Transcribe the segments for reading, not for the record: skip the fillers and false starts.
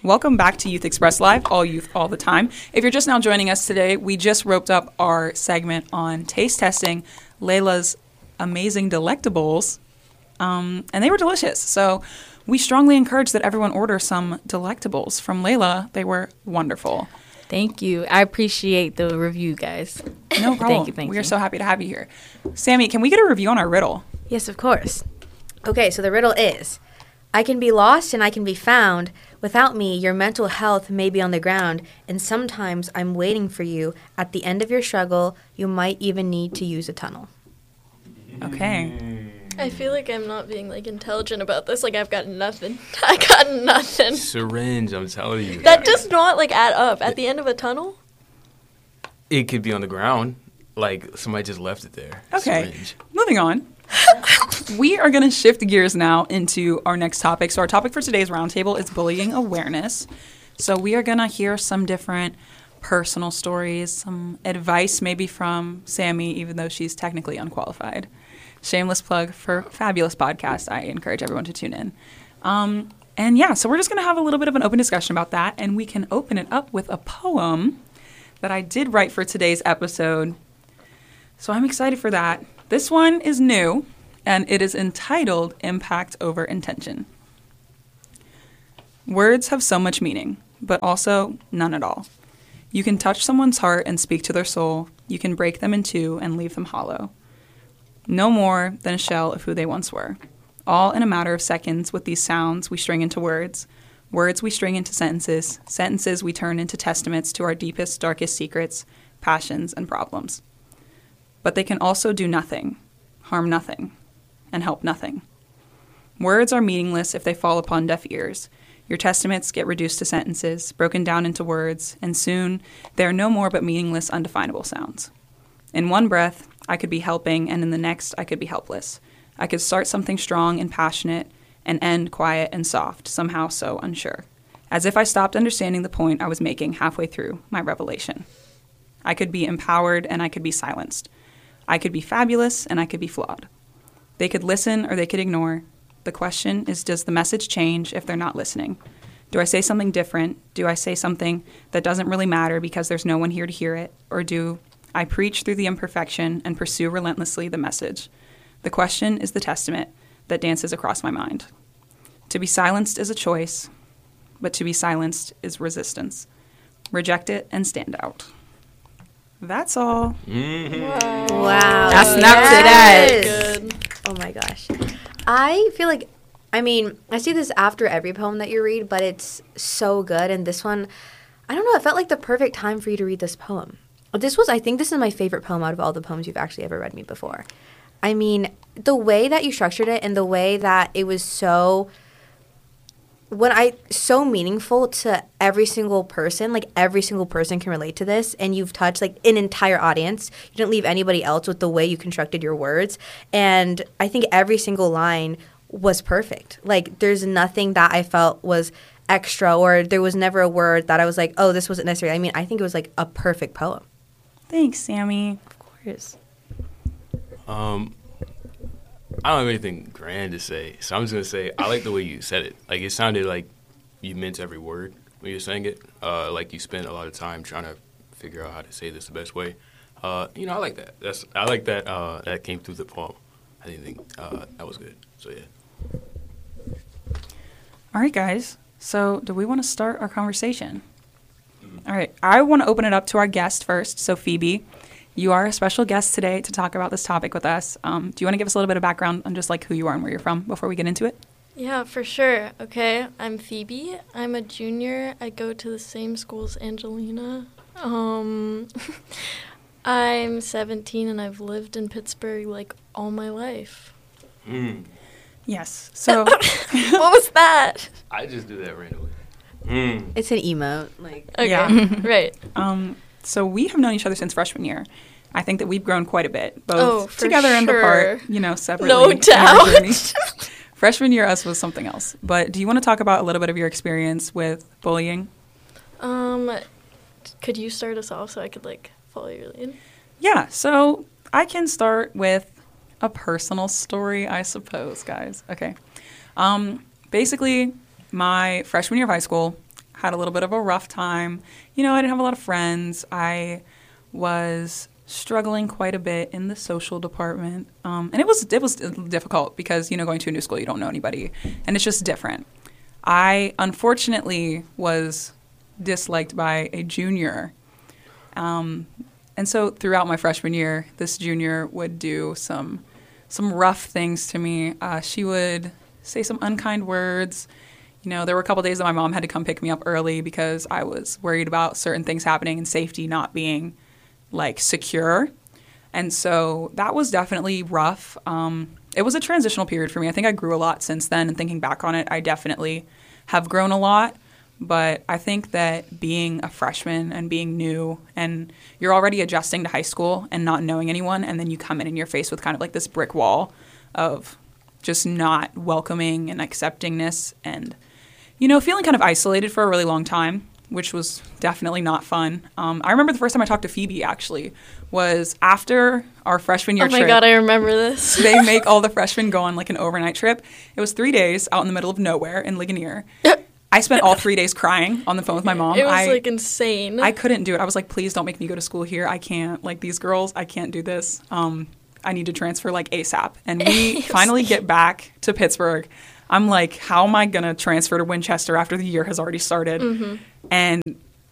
Welcome back to Youth Express Live, all youth, all the time. If you're just now joining us today, we just roped up our segment on taste testing Layla's amazing delectables, and they were delicious. So we strongly encourage that everyone order some delectables from Layla. They were wonderful. Thank you. I appreciate the review, guys. No problem. Thank you. We are so happy to have you here. Sammy, can we get a review on our riddle? Yes, of course. Okay, so the riddle is, I can be lost and I can be found. Without me, your mental health may be on the ground, and sometimes I'm waiting for you. At the end of your struggle, you might even need to use a tunnel. Okay. I feel like I'm not being, intelligent about this. I've got nothing. I got nothing. Syringe, I'm telling you. That does not, add up. At the end of a tunnel? It could be on the ground. Somebody just left it there. Okay. Syringe. Moving on. We are going to shift gears now into our next topic. So our topic for today's roundtable is bullying awareness. So we are going to hear some different personal stories, some advice maybe from Sammy, even though she's technically unqualified. Shameless plug for fabulous podcast. I encourage everyone to tune in. So we're just going to have a little bit of an open discussion about that, and we can open it up with a poem that I did write for today's episode. So I'm excited for that. This one is new, and it is entitled Impact Over Intention. Words have so much meaning, but also none at all. You can touch someone's heart and speak to their soul. You can break them in two and leave them hollow. No more than a shell of who they once were. All in a matter of seconds with these sounds we string into words. Words we string into sentences. Sentences we turn into testaments to our deepest, darkest secrets, passions, and problems. But they can also do nothing, harm nothing, and help nothing. Words are meaningless if they fall upon deaf ears. Your testaments get reduced to sentences, broken down into words, and soon they are no more but meaningless, undefinable sounds. In one breath, I could be helping, and in the next, I could be helpless. I could start something strong and passionate and end quiet and soft, somehow so unsure, as if I stopped understanding the point I was making halfway through my revelation. I could be empowered, and I could be silenced. I could be fabulous, and I could be flawed. They could listen or they could ignore. The question is, does the message change if they're not listening? Do I say something different? Do I say something that doesn't really matter because there's no one here to hear it? Or do I preach through the imperfection and pursue relentlessly the message? The question is the testament that dances across my mind. To be silenced is a choice, but to be silenced is resistance. Reject it and stand out. That's all. Mm-hmm. Wow. That's not yes. Good. Oh my gosh. I feel like, I see this after every poem that you read, but it's so good. And this one, I don't know, it felt like the perfect time for you to read this poem. I think this is my favorite poem out of all the poems you've actually ever read me before. The way that you structured it and the way that it was so meaningful to every single person, every single person can relate to this, and you've touched an entire audience. You didn't leave anybody else with the way you constructed your words, and I think every single line was perfect. There's nothing that I felt was extra, or there was never a word that I was like, oh, this wasn't necessary. I think it was a perfect poem. Thanks, Sammy. Of course. I don't have anything grand to say, so I'm just going to say I like the way you said it. It sounded like you meant every word when you were saying it. You spent a lot of time trying to figure out how to say this the best way. I like that. I like that that came through the poem. I didn't think that was good. So, yeah. All right, guys. So do we want to start our conversation? All right. I want to open it up to our guest first. So, Phoebe, you are a special guest today to talk about this topic with us. Do you want to give us a little bit of background on just who you are and where you're from before we get into it? Yeah, for sure. Okay, I'm Phoebe. I'm a junior. I go to the same school as Angelina. I'm 17 and I've lived in Pittsburgh all my life. Yes. So what was that? I just do that randomly. It's an emote. Okay, Yeah. Right. So we have known each other since freshman year. I think that we've grown quite a bit, both for together and sure. apart, separately. No in our doubt. journey. Freshman year, us was something else. But do you want to talk about a little bit of your experience with bullying? Could you start us off so I could follow your lead? Yeah. So I can start with a personal story, I suppose, guys. Okay. Basically, my freshman year of high school, had a little bit of a rough time. You know, I didn't have a lot of friends. I was struggling quite a bit in the social department. And it was difficult because, you know, going to a new school, you don't know anybody. And it's just different. I, unfortunately, was disliked by a junior. And so throughout my freshman year, this junior would do some rough things to me. She would say some unkind words. You know, there were a couple days that my mom had to come pick me up early because I was worried about certain things happening and safety not being, like, secure. And so that was definitely rough. It was a transitional period for me. I think I grew a lot since then, and thinking back on it, I definitely have grown a lot. But I think that being a freshman and being new, and you're already adjusting to high school and not knowing anyone, and then you come in and you're faced with kind of like this brick wall of just not welcoming and acceptingness and, you know, feeling kind of isolated for a really long time, which was definitely not fun. I remember the first time I talked to Phoebe, actually, was after our freshman year trip. Oh my God, I remember this. They make all the freshmen go on like an overnight trip. It was 3 days out in the middle of nowhere in Ligonier. I spent all 3 days crying on the phone with my mom. It was like insane. I couldn't do it. I was like, please don't make me go to school here. I can't. Like, these girls, I can't do this. I need to transfer like ASAP. And we finally get back to Pittsburgh. I'm like, how am I going to transfer to Winchester after the year has already started? Mm-hmm. And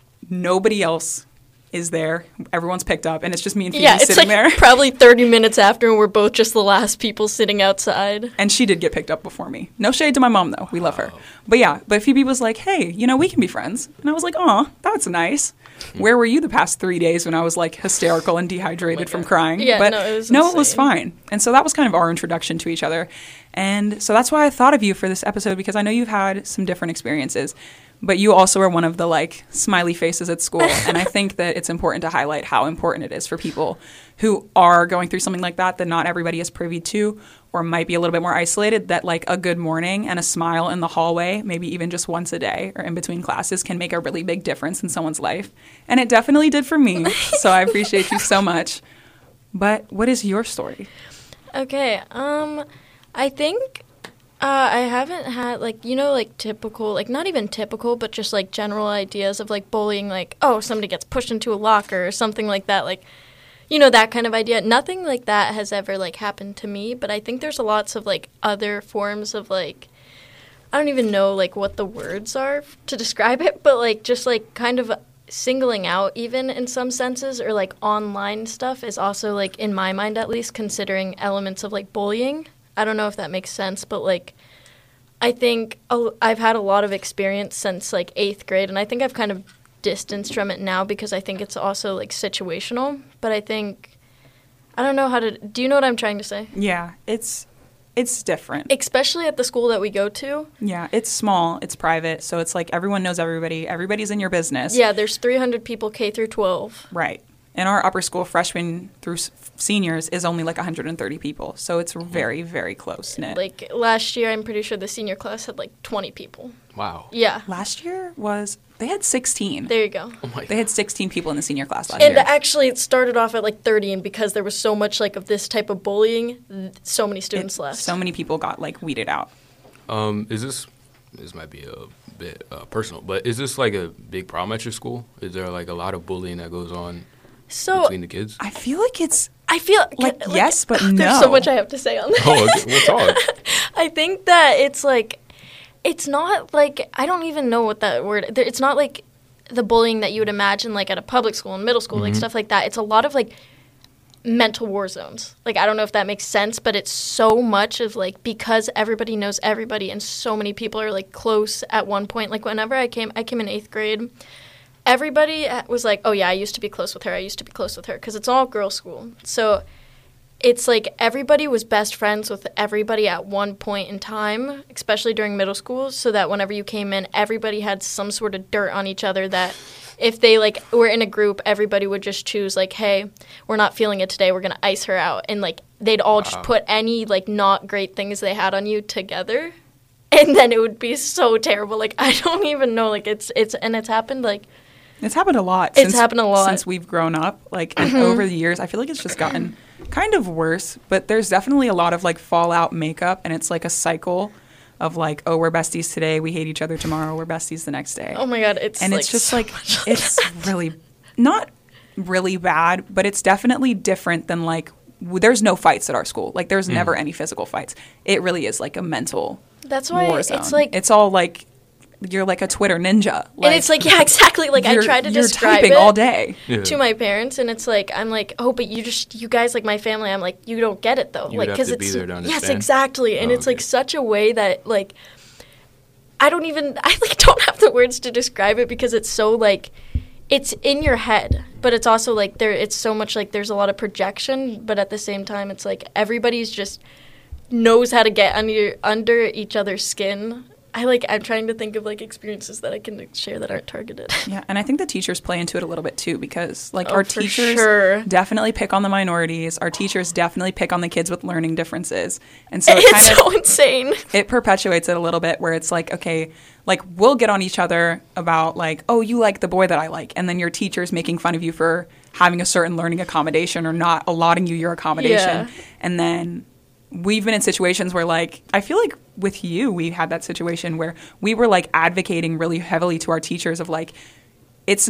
nobody else is there. Everyone's picked up, and it's just me and Phoebe sitting there. It's like probably 30 minutes after, and we're both just the last people sitting outside. And she did get picked up before me. No shade to my mom, though. We love her. But Phoebe was like, hey, you know, we can be friends. And I was like, aw, that's nice. Where were you the past 3 days when I was, like, hysterical and dehydrated from crying? Yeah, but it was fine. And so that was kind of our introduction to each other. And so that's why I thought of you for this episode, because I know you've had some different experiences. But you also are one of the, like, smiley faces at school. And I think that it's important to highlight how important it is for people who are going through something like that not everybody is privy to, or might be a little bit more isolated, that, like, a good morning and a smile in the hallway, maybe even just once a day or in between classes, can make a really big difference in someone's life. And it definitely did for me. So I appreciate you so much. But what is your story? Okay. I think... I haven't had, like, you know, like, typical, like, not even typical, but just, like, general ideas of, like, bullying, like, oh, somebody gets pushed into a locker or something like that, like, you know, that kind of idea. Nothing like that has ever, like, happened to me, but I think there's lots of, like, other forms of, like, I don't even know, like, what the words are to describe it, but, like, just, like, kind of singling out even in some senses, or, like, online stuff is also, like, in my mind at least, considering elements of, like, bullying. I don't know if that makes sense, but, like, I think I've had a lot of experience since, like, 8th grade, and I think I've kind of distanced from it now because I think it's also, like, situational. But I think, I don't know how to, do you know what I'm trying to say? Yeah, it's different. Especially at the school that we go to. Yeah, it's small, it's private, so it's like everyone knows everybody, everybody's in your business. Yeah, there's 300 people K through 12. Right. And our upper school, freshmen through seniors, is only like 130 people. So it's very, very close-knit. Like, last year, I'm pretty sure the senior class had, like, 20 people. Wow. Yeah. Last year they had 16. There you go. Oh my God. They had 16 people in the senior class last And year. actually, it started off at, like, 30, and because there was so much, like, of this type of bullying, so many students left. So many people got, like, weeded out. This might be a bit personal, but is this, like, a big problem at your school? Is there, like, a lot of bullying that goes on between the kids? I feel like it's... like yes, but no. There's so much I have to say on this. Oh, okay. We'll talk. I think that it's, like, it's not, like, I don't even know what that word... It's not, like, the bullying that you would imagine, like, at a public school and middle school, like, stuff like that. It's a lot of, like, mental war zones. Like, I don't know if that makes sense, but it's so much of, like, because everybody knows everybody and so many people are, like, close at one point. Like, whenever I came in 8th grade... Everybody was like, oh, yeah, I used to be close with her, because it's all girls' school. So it's like everybody was best friends with everybody at one point in time, especially during middle school, so that whenever you came in, everybody had some sort of dirt on each other that if they, like, were in a group, everybody would just choose, like, hey, we're not feeling it today, we're going to ice her out. And, like, they'd all just put any, like, not great things they had on you together. And then it would be so terrible. Like, I don't even know. Like, it's happened, like... It's happened a lot. It's happened a lot. Since we've grown up. Like, and over the years, I feel like it's just gotten kind of worse. But there's definitely a lot of, like, fallout makeup, and it's, like, a cycle of like, oh, we're besties today, we hate each other tomorrow, we're besties the next day. Oh my God, it's And like it's just so like, much it's really not really bad, but it's definitely different than like, there's no fights at our school. Like, there's never any physical fights. It really is like a mental That's why war zone. it's like, It's all like, you're like a Twitter ninja. and it's like, yeah, exactly. Like I tried to you're describe typing it all day. Yeah. to my parents, and it's like, I'm like, oh, but you guys, like my family, I'm like, you don't get it though. You like, would have to it's be there to yes, understand. exactly. And Oh, it's like okay. such a way that like, I like don't have the words to describe it because it's so like, it's in your head, but it's also like it's so much like there's a lot of projection, but at the same time, it's like everybody's just knows how to get under each other's skin. I'm trying to think of like experiences that I can share that aren't targeted. Yeah, and I think the teachers play into it a little bit too, because like Oh, our for teachers sure. definitely pick on the minorities. Our teachers definitely pick on the kids with learning differences, and so it It's kind so insane. it perpetuates it a little bit, where it's like, okay, like we'll get on each other about like, oh, you like the boy that I like, and then your teacher's making fun of you for having a certain learning accommodation or not allotting you your accommodation, Yeah. and then we've been in situations where like I feel like with you we had that situation where we were like advocating really heavily to our teachers of like, it's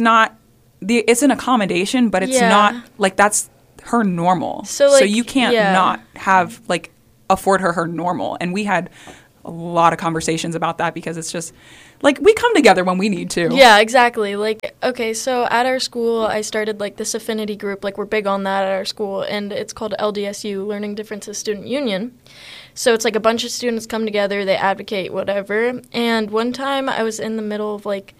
an accommodation, but it's Yeah. not like that's her normal, So, so like, you can't yeah. not have like afford her normal. And we had a lot of conversations about that, because it's just like we come together when we need to. Yeah, exactly. Like, okay, so at our school, I started like this affinity group. Like, we're big on that at our school, and it's called LDSU, Learning Differences Student Union. So it's like a bunch of students come together, they advocate, whatever. And one time I was in the middle of like,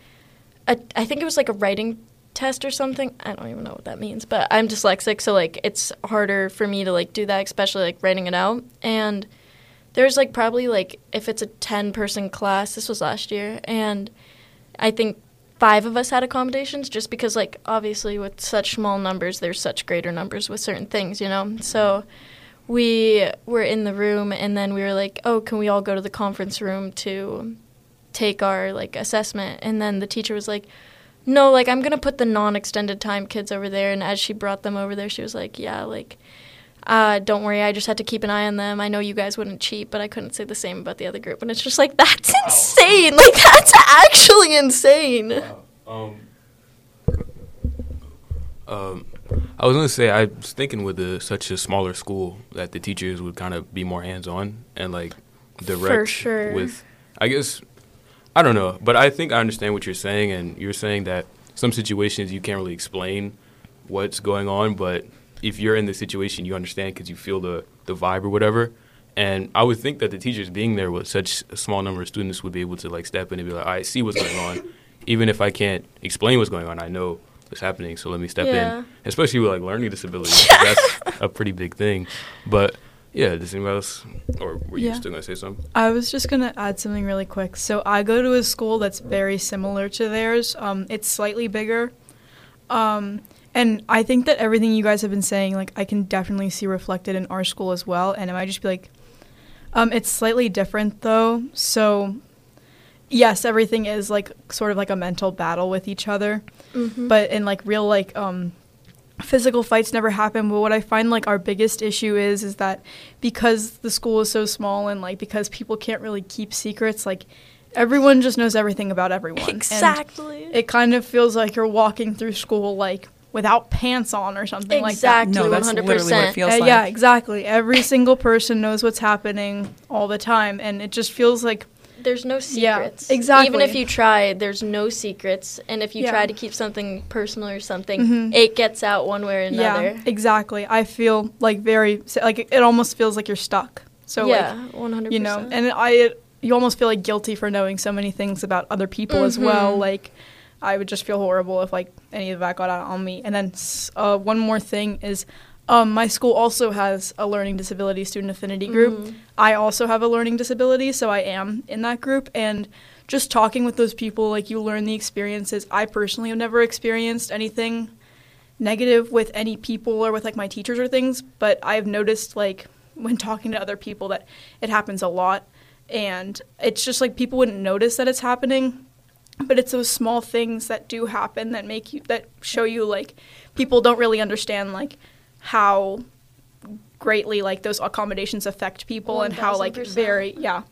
I think it was like a writing test or something. I don't even know what that means, but I'm dyslexic, so like it's harder for me to like do that, especially like writing it out. And there's like probably like, if it's a 10-person class, this was last year, and I think 5 of us had accommodations, just because like obviously with such small numbers, there's such greater numbers with certain things, you know? So we were in the room, and then we were like, oh, can we all go to the conference room to take our like assessment? And then the teacher was like, no, like I'm going to put the non-extended time kids over there. And as she brought them over there, she was like, yeah, like, don't worry, I just had to keep an eye on them. I know you guys wouldn't cheat, but I couldn't say the same about the other group. And it's just like, that's insane. Like, that's actually insane. I was gonna say, I was thinking with such a smaller school that the teachers would kind of be more hands-on and like direct. For sure. With, I guess, I don't know, but I think I understand what you're saying, and you're saying that some situations you can't really explain what's going on, but if you're in the situation, you understand because you feel the vibe or whatever. And I would think that the teachers being there with such a small number of students would be able to like step in and be like, I see what's going on. Even if I can't explain what's going on, I know what's happening, so let me step Yeah. in. Especially with like learning disabilities. That's a pretty big thing. But yeah, does anybody else, or were you Yeah. still going to say something? I was just going to add something really quick. So I go to a school that's very similar to theirs. It's slightly bigger. And I think that everything you guys have been saying, like, I can definitely see reflected in our school as well. And it might just be like, it's slightly different though. So yes, everything is like sort of like a mental battle with each other. Mm-hmm. But in like real like physical fights never happen. But what I find like our biggest issue is that because the school is so small and like because people can't really keep secrets, like everyone just knows everything about everyone. Exactly. And it kind of feels like you're walking through school like without pants on or something like that. Exactly. No, that's 100%. literally what it feels like. Yeah, exactly. Every single person knows what's happening all the time, and it just feels like There's no Yeah, secrets. exactly. Even if you try, there's no secrets. And if you Yeah. try to keep something personal or something, Mhm. it gets out one way or another. yeah, exactly. I feel like like it almost feels like you're stuck. So yeah, like 100%. you know, and you almost feel like guilty for knowing so many things about other people as well. Mhm. Like I would just feel horrible if like any of that got out on me. And then one more thing is my school also has a learning disability student affinity group. Mhm. I also have a learning disability, so I am in that group. And just talking with those people, like you learn the experiences. I personally have never experienced anything negative with any people or with like my teachers or things, but I've noticed like when talking to other people that it happens a lot. And it's just like people wouldn't notice that it's happening, but it's those small things that do happen that show you like people don't really understand like how greatly like those accommodations affect people and how like 1000%.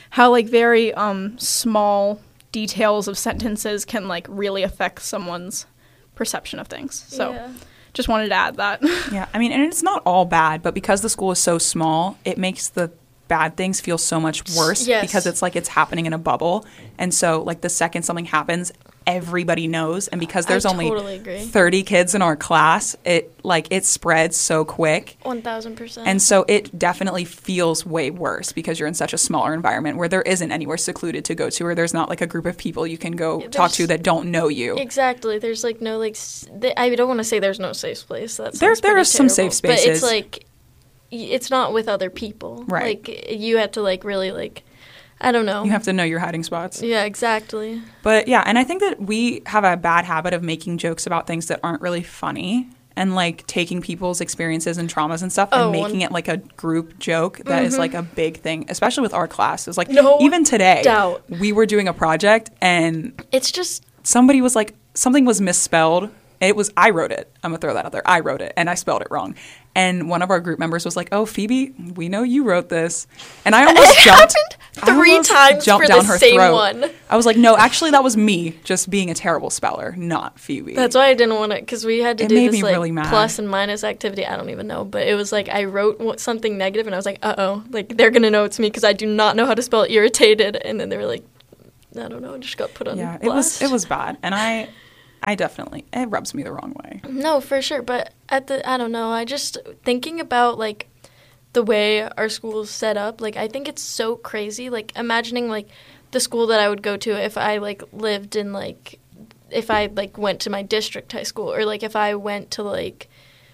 how like very small details of sentences can like really affect someone's perception of things. So Yeah. just wanted to add that. Yeah, I mean, and it's not all bad, but because the school is so small, it makes the bad things feel so much worse Yes. because it's like it's happening in a bubble. And so like the second something happens, everybody knows. And because there's only totally agree. 30 kids in our class, it spreads so quick. 1000%. And so it definitely feels way worse because you're in such a smaller environment where there isn't anywhere secluded to go to, or there's not like a group of people you can go talk to that don't know you. Exactly. There's like no like I don't want to say there's no safe place. That's There are some safe spaces. But it's like it's not with other people. Right. Like you have to like really like I don't know. You have to know your hiding spots. Yeah, exactly. But yeah, and I think that we have a bad habit of making jokes about things that aren't really funny and like taking people's experiences and traumas and stuff and making it like a group joke that is like a big thing, especially with our class. It's like No even today doubt. we were doing a project and It's just somebody was like something was misspelled. I wrote it. I'm going to throw that out there. I wrote it and I spelled it wrong. And one of our group members was like, "Oh, Phoebe, we know you wrote this." And I almost jumped. I three almost times jumped for down the her same throat. one. I was like, "No, actually, that was me just being a terrible speller, not Phoebe." That's why I didn't want to, because we had to It do made this me like really mad. plus and minus activity. I don't even know, but it was like I wrote something negative, and I was like, like they're gonna know it's me because I do not know how to spell irritated. And then they were like, I don't know, I just got put on. Yeah, blast. it was bad, and I definitely it rubs me the wrong way. No, for sure. But I don't know. I just thinking about like the way our school is set up. Like I think it's so crazy. Like imagining like the school that I would go to if I like lived in like if I like went to my district high school, or like if I went to like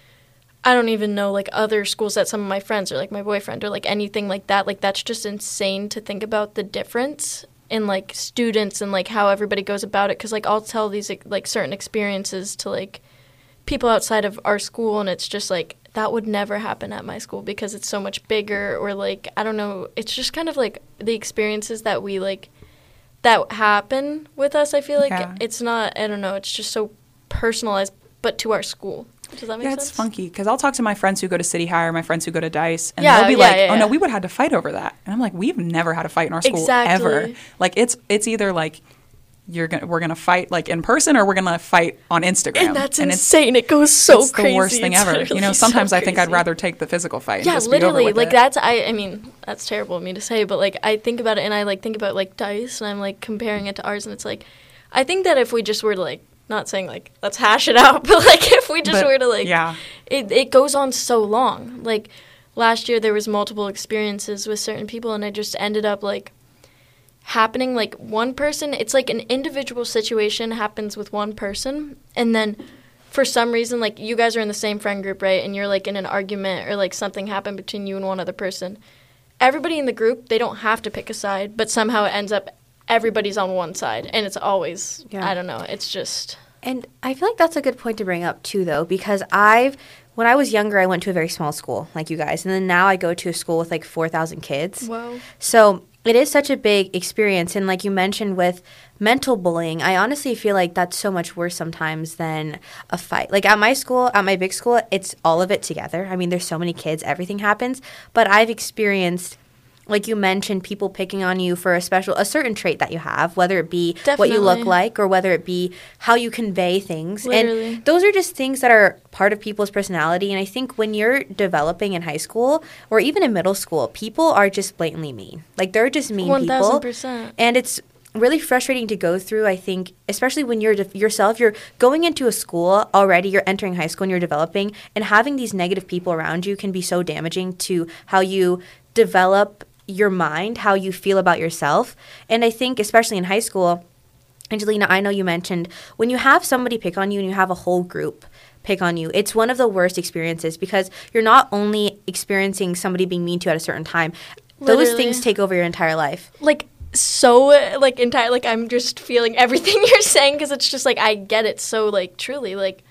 I don't even know like other schools that some of my friends or like my boyfriend or like anything like that. Like that's just insane to think about the difference in like students and like how everybody goes about it, because like I'll tell these like certain experiences to like people outside of our school, and it's just like that would never happen at my school because it's so much bigger, or like I don't know, it's just kind of like the experiences that we like that happen with us. I feel like it's not, I don't know, it's just so personalized but to our school. Does that make sense? Yeah, it's funky because I'll talk to my friends who go to City High or my friends who go to Dice, and Yeah, they'll be yeah, like, yeah, "Oh no, yeah. we would have had to fight over that," and I'm like, "We've never had a fight in our school Exactly. ever." Like it's either like we're gonna fight like in person or we're gonna fight on Instagram, And that's it's insane. It goes so it's crazy. the worst thing It's ever. You literally know, sometimes so I think I'd crazy. rather take the physical fight. And Yeah, just be over literally. with Like it. that's I mean, that's terrible of me to say, but like I think about it and I like think about like Dice and I'm like comparing it to ours, and it's like I think that if we just were to like, not saying like let's hash it out, but like if we just But, were to like yeah. it goes on so long. Like last year there was multiple experiences with certain people, and it just ended up like happening like one person. It's like an individual situation happens with one person, and then for some reason like you guys are in the same friend group, right? And you're like in an argument or like something happened between you and one other person. Everybody in the group, they don't have to pick a side, but somehow it ends up everybody's on one side, and it's always I don't know, it's just And I feel like that's a good point to bring up too, though, because when I was younger, I went to a very small school like you guys, and then now I go to a school with like 4,000 kids. Whoa. So it is such a big experience, and like you mentioned with mental bullying, I honestly feel like that's so much worse sometimes than a fight. Like at my school, at my big school, it's all of it together. I mean, there's so many kids, everything happens, but I've experienced, like you mentioned, people picking on you for a certain trait that you have, whether it be what you look Definitely. like or whether it be how you convey things. Literally. And those are just things that are part of people's personality. And I think when you're developing in high school or even in middle school, people are just blatantly mean. Like they're just mean people. 1000%. And it's really frustrating to go through, I think, especially when you're yourself, you're going into a school already, you're entering high school and you're developing, and having these negative people around you can be so damaging to how you develop your mind, how you feel about yourself. And I think especially in high school, Angelina, I know you mentioned when you have somebody pick on you and you have a whole group pick on you, it's one of the worst experiences because you're not only experiencing somebody being mean to you at a certain time, those Literally. things take over your entire life. Like so like entire like I'm just feeling everything you're saying, because it's just like I get it so like truly like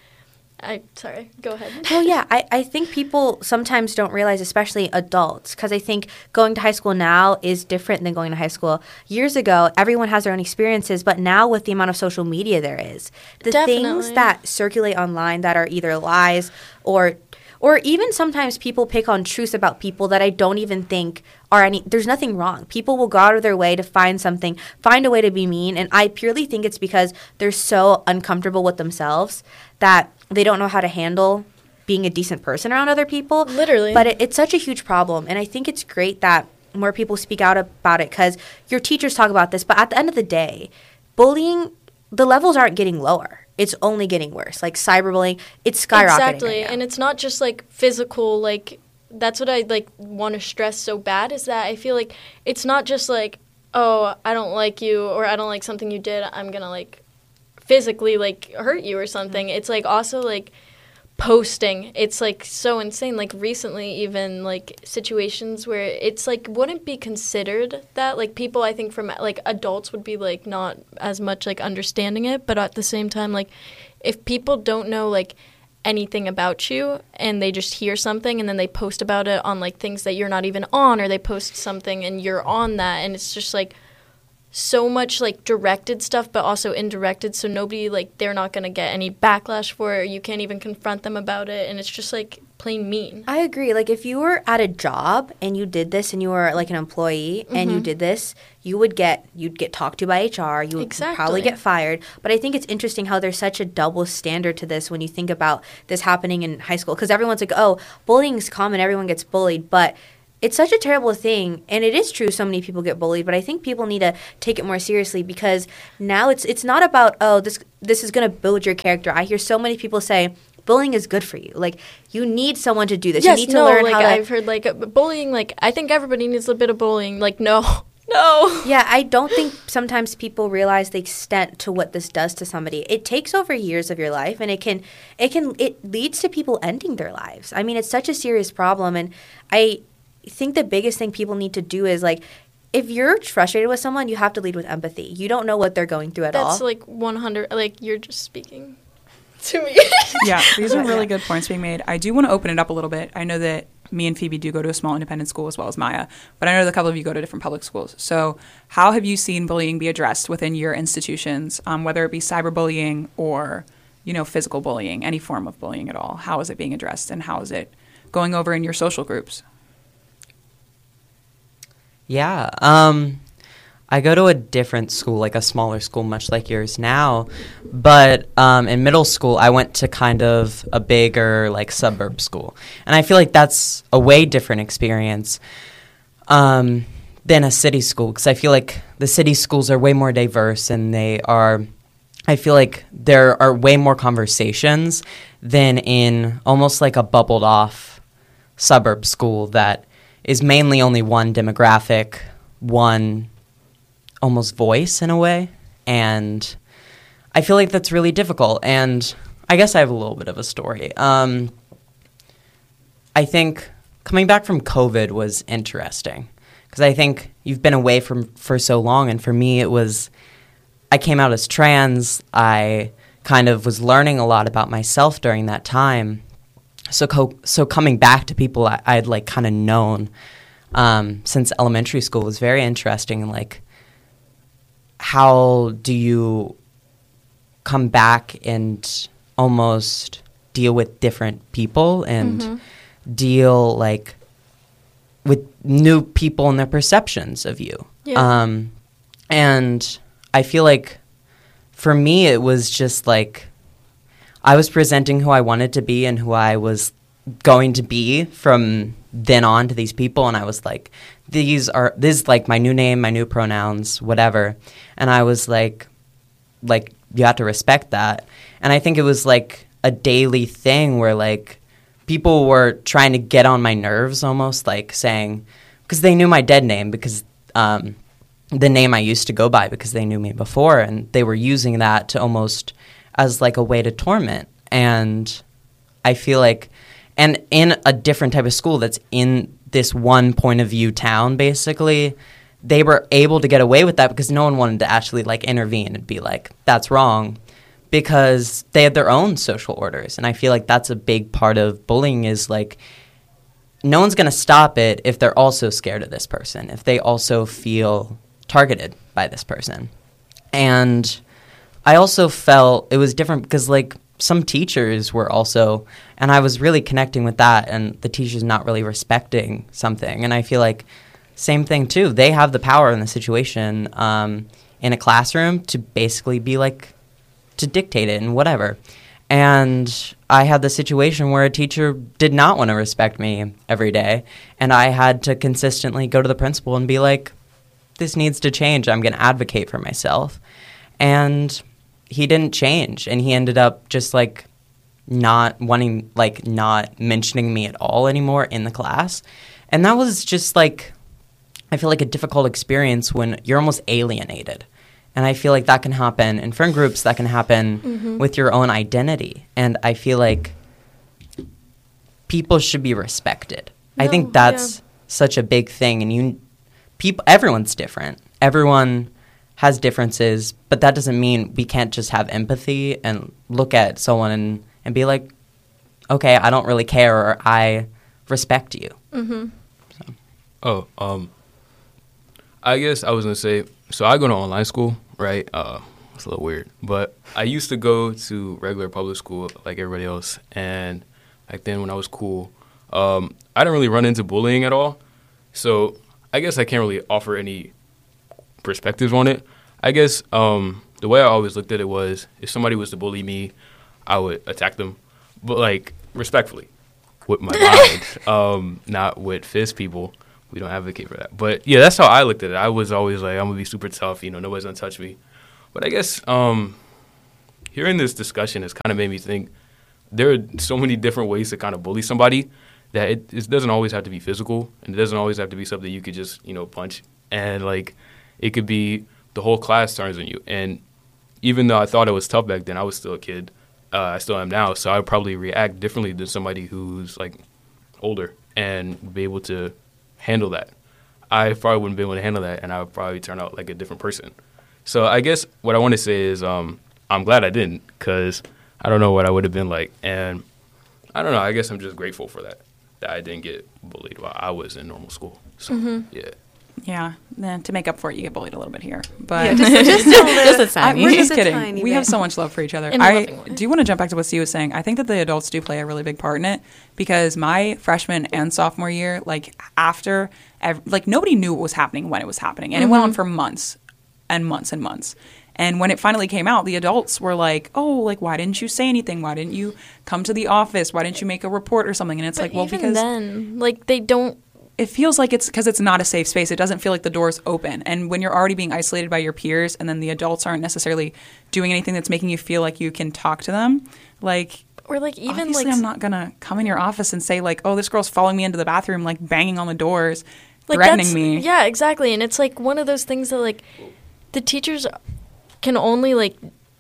sorry, go ahead. Oh, yeah. I think people sometimes don't realize, especially adults, because I think going to high school now is different than going to high school years ago. Everyone has their own experiences, but now with the amount of social media there is, the things Definitely. that circulate online that are either lies or Or even sometimes people pick on truths about people that I don't even think are there's nothing wrong. People will go out of their way to find a way to be mean. And I purely think it's because they're so uncomfortable with themselves that they don't know how to handle being a decent person around other people. Literally. But it's such a huge problem. And I think it's great that more people speak out about it because your teachers talk about this. But at the end of the day, bullying, the levels aren't getting lower. It's only getting worse. Like cyberbullying, it's skyrocketing. Exactly. Right now. And it's not just like physical, like that's what I like want to stress so bad is that I feel like it's not just like, oh, I don't like you or I don't like something you did, I'm going to like physically like hurt you or something. It's like also like posting. It's like so insane. Like recently even like situations where it's like wouldn't be considered that like people I think from like adults would be like not as much like understanding it, but at the same time like if people don't know like anything about you and they just hear something and then they post about it on like things that you're not even on, or they post something and you're on that, and it's just like so much like directed stuff but also indirected, so nobody like they're not going to get any backlash for it. You can't even confront them about it, and it's just like plain mean. I agree. Like if you were at a job and you did this and you were like an employee and you did this, you'd get talked to by HR, you would probably get fired. But I think it's interesting how there's such a double standard to this when you think about this happening in high school, because everyone's like, oh, bullying's common, everyone gets bullied, but it's such a terrible thing, and it is true so many people get bullied, but I think people need to take it more seriously because now it's not about, oh, this is going to build your character. I hear so many people say, bullying is good for you. Like, you need someone to do this. Yes, you need to learn how to... I've heard, like, bullying, like, I think everybody needs a bit of bullying. Like, no. Yeah, I don't think sometimes people realize the extent to what this does to somebody. It takes over years of your life, and it leads to people ending their lives. I mean, it's such a serious problem, and I think the biggest thing people need to do is, like, if you're frustrated with someone, you have to lead with empathy. You don't know what they're going through at all. That's, like, 100, like, you're just speaking to me. Yeah, these are really good points being made. I do want to open it up a little bit. I know that me and Phoebe do go to a small independent school as well as Maya, but I know that a couple of you go to different public schools. So how have you seen bullying be addressed within your institutions, whether it be cyberbullying or, physical bullying, any form of bullying at all? How is it being addressed, and how is it going over in your social groups? Yeah, I go to a different school, like a smaller school, much like yours now. But in middle school, I went to kind of a bigger, like, suburb school. And I feel like that's a way different experience than a city school, because I feel like the city schools are way more diverse, and I feel like there are way more conversations than in almost like a bubbled off suburb school that is mainly only one demographic, one almost voice in a way. And I feel like that's really difficult. And I guess I have a little bit of a story. I think coming back from COVID was interesting because I think you've been away for so long. And for me, I came out as trans. I kind of was learning a lot about myself during that time. So coming back to people I'd like kind of known since elementary school was very interesting. Like, how do you come back and almost deal with different people and deal like with new people and their perceptions of you? Yeah. And I feel like for me it was just like I was presenting who I wanted to be and who I was going to be from then on to these people, and I was like, this is like my new name, my new pronouns, whatever. And I was like you have to respect that. And I think it was like a daily thing where like people were trying to get on my nerves almost, like saying, because they knew my dead name, because the name I used to go by, because they knew me before, and they were using that to almost as like a way to torment. And I feel like, and in a different type of school that's in this one point of view town, basically, they were able to get away with that because no one wanted to actually like intervene and be like, that's wrong, because they had their own social orders. And I feel like that's a big part of bullying, is like no one's going to stop it if they're also scared of this person, if they also feel targeted by this person. And I also felt it was different because like some teachers were also, and I was really connecting with that, and the teachers not really respecting something. And I feel like same thing too. They have the power in the situation in a classroom to basically be like, to dictate it and whatever. And I had the situation where a teacher did not want to respect me every day, and I had to consistently go to the principal and be like, this needs to change. I'm going to advocate for myself. And he didn't change, and he ended up just like not mentioning me at all anymore in the class. And that was just like, I feel like a difficult experience when you're almost alienated. And I feel like that can happen in friend groups, that can happen with your own identity. And I feel like people should be respected. I think that's such a big thing. And everyone's different. Everyone has differences, but that doesn't mean we can't just have empathy and look at someone and be like, okay, I don't really care, or I respect you. I guess I was going to say, so I go to online school, right? It's a little weird, but I used to go to regular public school like everybody else, and back then when I was cool, I didn't really run into bullying at all, so I guess I can't really offer any perspectives on it. I guess the way I always looked at it was, if somebody was to bully me, I would attack them, but like respectfully, with my mind, not with fist people. We don't advocate for that. But yeah, that's how I looked at it. I was always like, I'm going to be super tough, nobody's going to touch me. But I guess hearing this discussion has kind of made me think there are so many different ways to kind of bully somebody that it doesn't always have to be physical, and it doesn't always have to be something you could just, punch. And like, it could be the whole class turns on you. And even though I thought it was tough back then, I was still a kid. I still am now. So I would probably react differently than somebody who's like older and be able to handle that. I probably wouldn't be able to handle that, and I would probably turn out like a different person. So I guess what I want to say is I'm glad I didn't, because I don't know what I would have been like. And I don't know, I guess I'm just grateful for that I didn't get bullied while I was in normal school. So, yeah. Yeah, then to make up for it, you get bullied a little bit here. But just a little. Just a tiny. We're just a kidding. tiny We bit. have so much love for each other. In a I loving way. do want to jump back to what Steve was saying. I think that the adults do play a really big part in it, because my freshman and sophomore year, like after, nobody knew what was happening when it was happening. And it went on for months and months and months. And when it finally came out, the adults were like, oh, like, why didn't you say anything? Why didn't you come to the office? Why didn't you make a report or something? And it's But like, well, even because then, like, they don't. it feels like it's because it's not a safe space. It doesn't feel like the door's open. And when you're already being isolated by your peers, and then the adults aren't necessarily doing anything that's making you feel like you can talk to them, like, Or like even obviously like I'm not going to come in your office and say like, oh, this girl's following me into the bathroom, like banging on the doors, like threatening that's, me. Yeah, exactly. And it's like one of those things that like the teachers can only like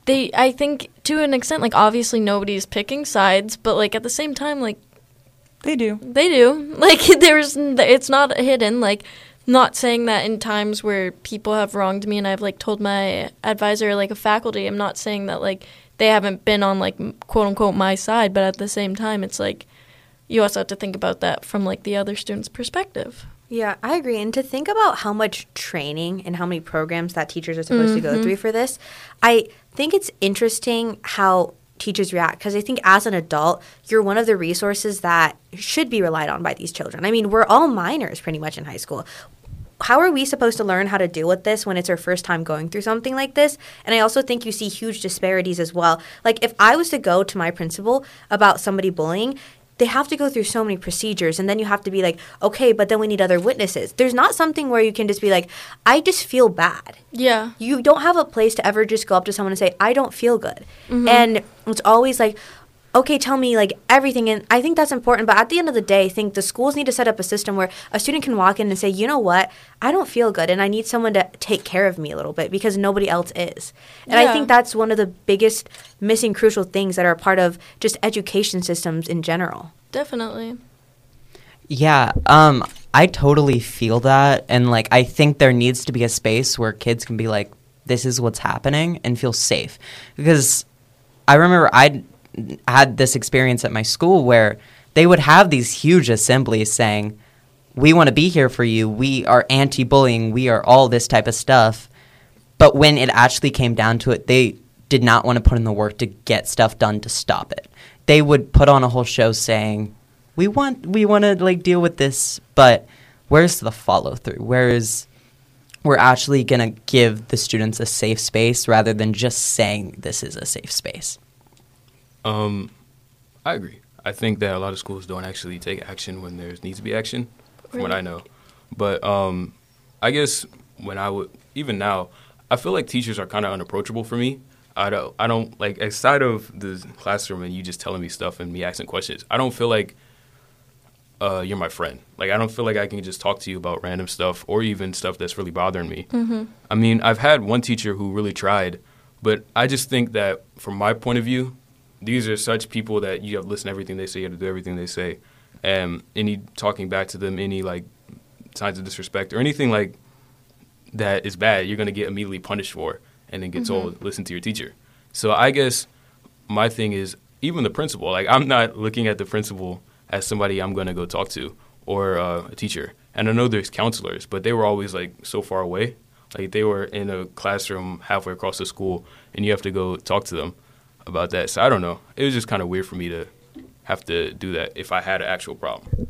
I think to an extent, like obviously nobody's picking sides, but like at the same time, like They do. like it's not hidden. Like, not saying that in times where people have wronged me and I've like told my advisor, like a faculty, I'm not saying that like they haven't been on like quote unquote my side, but at the same time, it's like you also have to think about that from like the other student's perspective. Yeah, I agree. And to think about how much training and how many programs that teachers are supposed to go through for this, I think it's interesting how teachers react, because I think as an adult, you're one of the resources that should be relied on by these children. I mean, we're all minors pretty much in high school. How are we supposed to learn how to deal with this when it's our first time going through something like this? And I also think you see huge disparities as well. Like, if I was to go to my principal about somebody bullying, they have to go through so many procedures, and then you have to be like, okay, but then we need other witnesses. There's not something where you can just be like, I just feel bad. Yeah. You don't have a place to ever just go up to someone and say, I don't feel good. And it's always like, okay, tell me like everything. And I think that's important. But at the end of the day, I think the schools need to set up a system where a student can walk in and say, you know what, I don't feel good, and I need someone to take care of me a little bit because nobody else is. And I think that's one of the biggest missing crucial things that are part of just education systems in general. Definitely. Yeah, I totally feel that, and like I think there needs to be a space where kids can be like, this is what's happening, and feel safe. Because I remember I had this experience at my school where they would have these huge assemblies saying, we want to be here for you, we are anti-bullying, we are all this type of stuff. But when it actually came down to it, they did not want to put in the work to get stuff done to stop it. They would put on a whole show saying, we want to like deal with this, but where's the follow through? Where is we're actually going to give the students a safe space rather than just saying this is a safe space? I agree. I think that a lot of schools don't actually take action when there needs to be action, from what I know. But I guess even now, I feel like teachers are kind of unapproachable for me. I don't like, outside of the classroom and you just telling me stuff and me asking questions, I don't feel like you're my friend. Like, I don't feel like I can just talk to you about random stuff or even stuff that's really bothering me. Mm-hmm. I mean, I've had one teacher who really tried, but I just think that from my point of view, these are such people that you have to listen to everything they say, you have to do everything they say. And any talking back to them, any, like, signs of disrespect or anything, like, that is bad, you're going to get immediately punished for and then get told, listen to your teacher. So I guess my thing is, even the principal, like, I'm not looking at the principal as somebody I'm going to go talk to or a teacher. And I know there's counselors, but they were always, like, so far away. Like, they were in a classroom halfway across the school, and you have to go talk to them about that. So I don't know. It was just kind of weird for me to have to do that if I had an actual problem.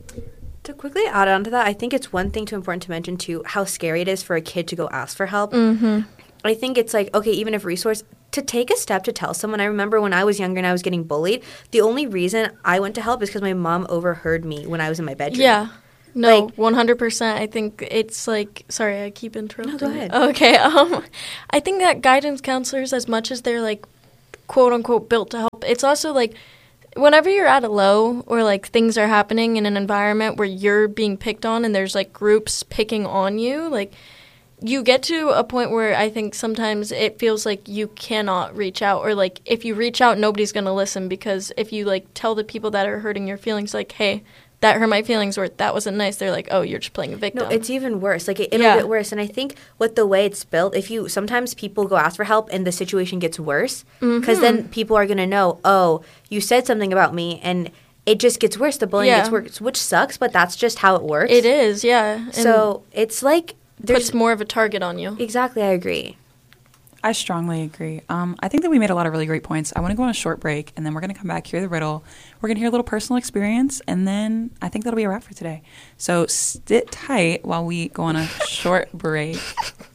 To quickly add on to that, I think it's one thing important to mention, too, how scary it is for a kid to go ask for help. Mm-hmm. I think it's like, okay, even if resource, to take a step to tell someone. I remember when I was younger and I was getting bullied, the only reason I went to help is because my mom overheard me when I was in my bedroom. Yeah. No, Like- 100%. I think it's like, sorry, I keep interrupting. No, go ahead. Okay. I think that guidance counselors, as much as they're like, quote unquote, built to help, it's also like, whenever you're at a low or like things are happening in an environment where you're being picked on and there's like groups picking on you, like, you get to a point where I think sometimes it feels like you cannot reach out, or like if you reach out, nobody's going to listen, because if you like tell the people that are hurting your feelings, like, hey, that hurt my feelings, or that wasn't nice, they're like, oh, you're just playing a victim. No, it's even worse. Like, it'll Yeah. get worse. And I think with the way it's built, sometimes people go ask for help and the situation gets worse, because then people are going to know, oh, you said something about me, and it just gets worse. The bullying Yeah. gets worse, which sucks, but that's just how it works. It is, yeah. And So it's like, puts more of a target on you. Exactly, I agree. I strongly agree. I think that we made a lot of really great points. I want to go on a short break, and then we're going to come back, hear the riddle. We're going to hear a little personal experience, and then I think that'll be a wrap for today. So sit tight while we go on a short break.